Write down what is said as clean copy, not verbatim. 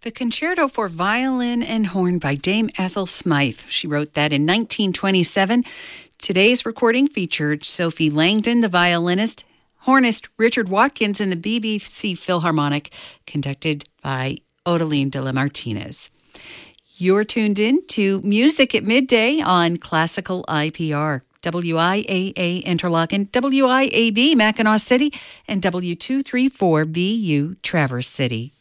The Concerto for Violin and Horn by Dame Ethel Smythe. She wrote that in 1927. Today's recording featured Sophie Langdon, the violinist, hornist Richard Watkins, and the BBC Philharmonic, conducted by Odeline de la Martinez. You're tuned in to Music at Midday on Classical IPR. WIAA Interlochen, WIAB Mackinac City, and W234BU Traverse City.